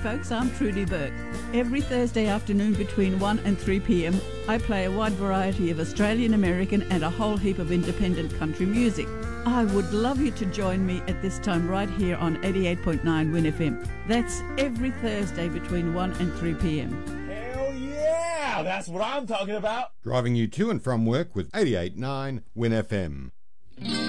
folks, I'm Trudy Burke. Every Thursday afternoon between 1 and 3 p.m, I play a wide variety of Australian, American and a whole heap of independent country music. I would love you to join me at this time right here on 88.9 Win FM. That's every Thursday between 1 and 3 p.m. Hell yeah! That's what I'm talking about. Driving you to and from work with 88.9 Win FM.